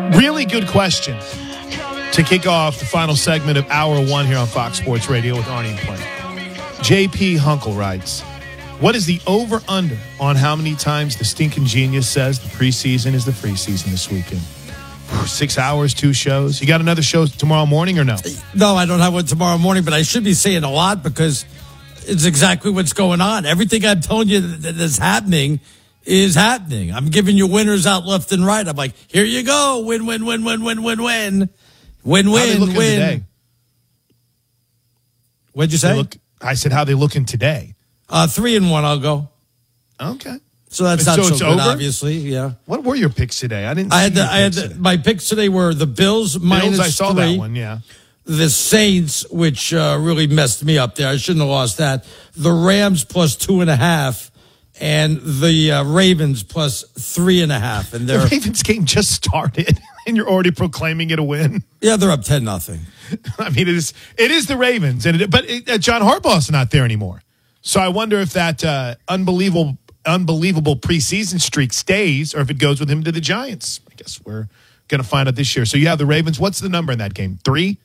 Really good question to kick off the final segment of Hour 1 here on Fox Sports Radio with Arnie and Plank. J.P. Hunkel writes, what is the over-under on how many times the stinking genius says the preseason is the free season this weekend? 6 hours, 2 shows. You got another show tomorrow morning or no? No, I don't have one tomorrow morning, but I should be saying a lot because it's exactly what's going on. Everything I'm telling you that's happening is happening. I'm giving you winners out left and right. I'm like, here you go. Win, win, win, win, win, win, win. Win, win, win. Today? What'd you say? I said, how they looking today? 3-1, I'll go. Okay. So that's not so good, over? Obviously. Yeah. What were your picks today? I didn't. My picks today were the Bills minus I saw 3. That one. Yeah. The Saints, which really messed me up there. I shouldn't have lost that. The Rams plus 2.5, and the Ravens plus 3.5. And the Ravens game just started, and you're already proclaiming it a win. Yeah, they're up 10-0. I mean, it is the Ravens, but John Harbaugh's not there anymore. So I wonder if that unbelievable preseason streak stays or if it goes with him to the Giants. I guess we're going to find out this year. So you have the Ravens. What's the number in that game? 3?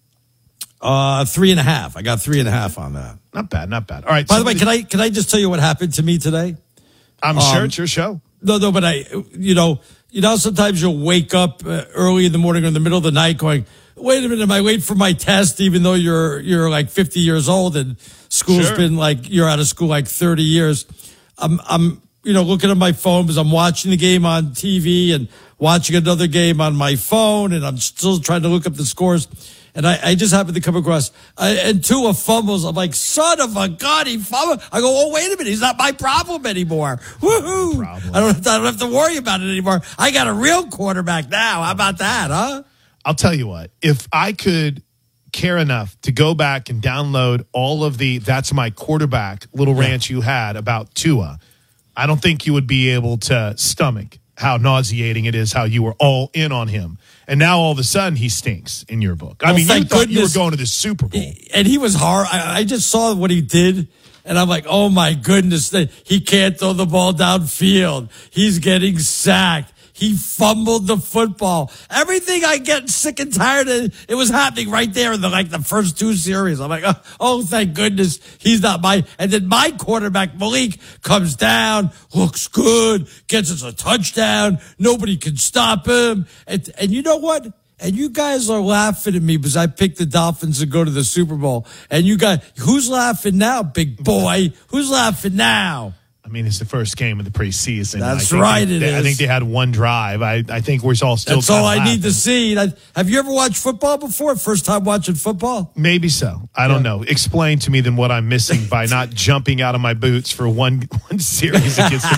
3.5. I got 3.5 on that. Not bad. All right. By the way, can I just tell you what happened to me today? I'm sure it's your show. No, but you know, sometimes you'll wake up early in the morning or in the middle of the night going, wait a minute, am I waiting for my test even though you're like 50 years old and school's been like, you're out of school like 30 years. I'm looking at my phone because I'm watching the game on TV and watching another game on my phone, and I'm still trying to look up the scores. And I just happened to come across, and Tua fumbles. I'm like, son of a gun, he fumbled. I go, oh, wait a minute, he's not my problem anymore. Woohoo! I don't have to worry about it anymore. I got a real quarterback now. How about that, huh? I'll tell you what, if I could care enough to go back and download all of the That's My Quarterback little rants you had about Tua, I don't think you would be able to stomach how nauseating it is how you were all in on him. And now all of a sudden he stinks in your book. I mean, you thought you were going to the Super Bowl. And he was hard. I just saw what he did, and I'm like, oh, my goodness, he can't throw the ball downfield. He's getting sacked. He fumbled the football. Everything I get sick and tired of, it was happening right there in the first 2 series. I'm like, oh, thank goodness he's not and then my quarterback, Malik, comes down, looks good, gets us a touchdown. Nobody can stop him. And you know what? And you guys are laughing at me because I picked the Dolphins to go to the Super Bowl. And you guys, who's laughing now, big boy? Who's laughing now? I mean, it's the first game of the preseason. That's right, it is. I think they had one drive. I think we're all still. That's all I need to see. Have you ever watched football before? First time watching football? Maybe so. I don't know. Explain to me then what I'm missing by not jumping out of my boots for one series against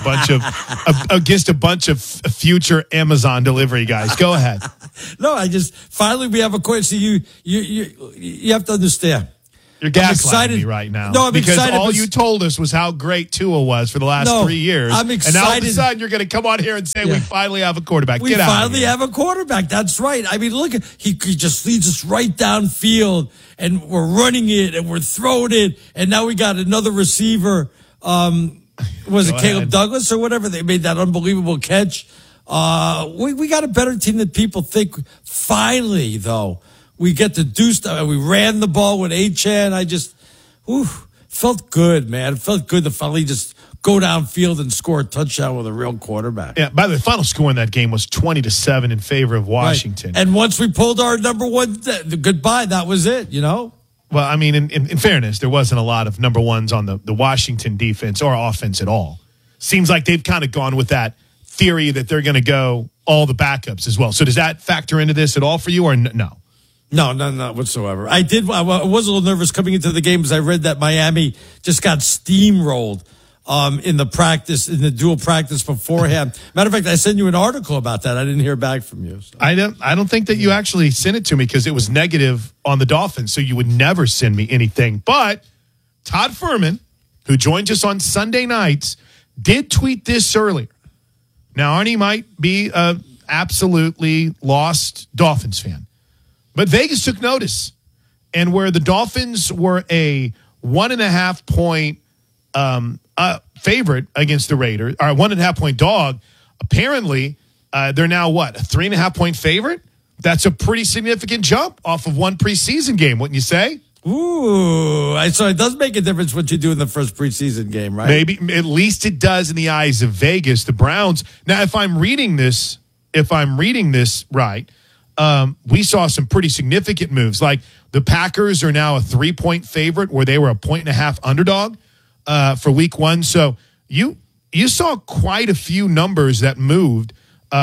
a bunch of future Amazon delivery guys. Go ahead. No, finally we have a question. You have to understand. You're gaslighting me right now. No, I'm because excited. All you told us was how great Tua was for the last 3 years. I'm excited. And now all of a sudden you're going to come on here and say we finally have a quarterback. We finally have a quarterback. That's right. I mean, look, he just leads us right downfield, and we're running it, and we're throwing it, and now we got another receiver. Was it Caleb Douglas or whatever? They made that unbelievable catch. We got a better team than people think. Finally, though. We get to do stuff. We ran the ball with Achane. I just, felt good, man. It felt good to finally just go downfield and score a touchdown with a real quarterback. Yeah, by the way, the final score in that game was 20-7 in favor of Washington. Right. And once we pulled our number one, goodbye, that was it, Well, I mean, in fairness, there wasn't a lot of number ones on the Washington defense or offense at all. Seems like they've kind of gone with that theory that they're going to go all the backups as well. So does that factor into this at all for you or no? No, not whatsoever. I was a little nervous coming into the game because I read that Miami just got steamrolled in the dual practice beforehand. Matter of fact, I sent you an article about that. I didn't hear back from you. So. I don't think that you actually sent it to me because it was negative on the Dolphins, so you would never send me anything. But Todd Furman, who joins us on Sunday nights, did tweet this earlier. Now, Arnie might be a absolutely lost Dolphins fan. But Vegas took notice, and where the Dolphins were a 1.5 point favorite against the Raiders, or 1.5 point dog, apparently They're now what, a 3.5-point favorite? That's a pretty significant jump off of one preseason game, wouldn't you say? Ooh, so it does make a difference what you do in the first preseason game, right? Maybe, at least it does in the eyes of Vegas. The Browns. Now, if I'm reading this right, we saw some pretty significant moves. Like the Packers are now a 3-point favorite, where they were a 1.5 underdog for Week 1. So you saw quite a few numbers that moved.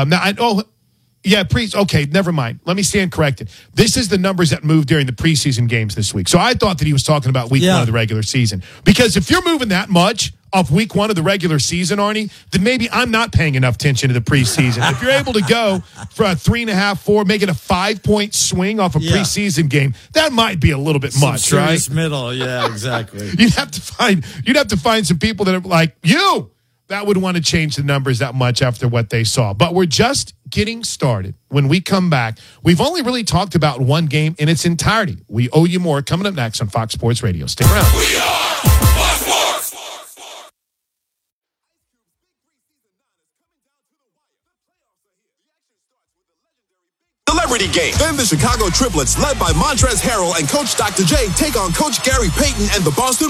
Okay, never mind. Let me stand corrected. This is the numbers that moved during the preseason games this week. So I thought that he was talking about Week 1 of the regular season. Because if you're moving that much off Week 1 of the regular season, Arnie, then maybe I'm not paying enough attention to the preseason. If you're able to go for a 3.5, 4, make it a 5-point swing off a preseason game, that might be a little bit much, right? Middle, yeah, exactly. You'd have to find some people that are like you that would want to change the numbers that much after what they saw. But we're just getting started. When we come back, we've only really talked about one game in its entirety. We owe you more. Coming up next on Fox Sports Radio. Stick around. We are Fox Sports. Celebrity Game. Then the Chicago Triplets, led by Montrezl Harrell and Coach Dr. J, take on Coach Gary Payton and the Boston